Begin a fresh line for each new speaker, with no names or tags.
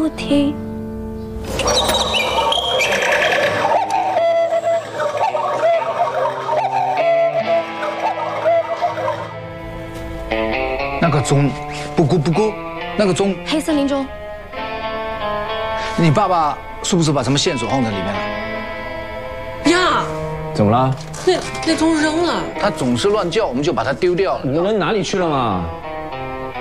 不停。
那个钟，不咕，那个钟，
黑森林钟。
你爸爸是不是把什么线索放在里面了？
呀，
怎么了？
那钟扔了。
他总是乱叫，我们就把它丢掉了。
你扔哪里去了嘛？